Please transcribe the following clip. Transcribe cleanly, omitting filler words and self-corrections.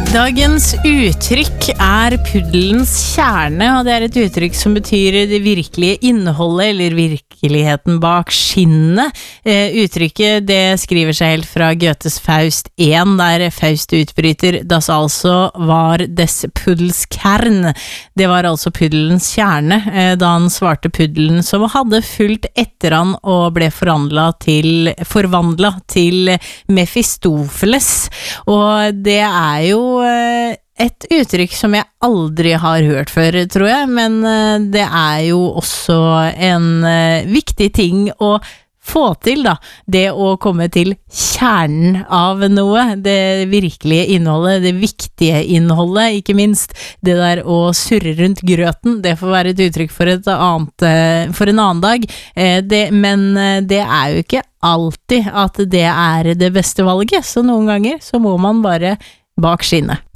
Dagens uttrykk puddelens kjerne, og det et uttrykk som betyr det virkelige innholdet eller virkeligheten bak skinnet. Uttrykket det skriver seg helt fra Goethes Faust 1, der Faust utbryter «Das altså var des puddels kern». Det var altså puddelens kjerne, da han svarte puddelen som hadde fulgt etter han og ble forvandlet til Mefistofeles. Og det jo et uttrykk som jeg aldri har hørt før, tror jeg, men det jo også en viktig ting å få til, da. Det å komme til kjernen av noe, det virkelige innholdet, det viktige innholdet, ikke minst. Det der å surre rundt grøten, det får være et uttrykk for for en annen dag. Men det jo ikke alltid at det det beste valget, så noen ganger så må man bare bak skinnet.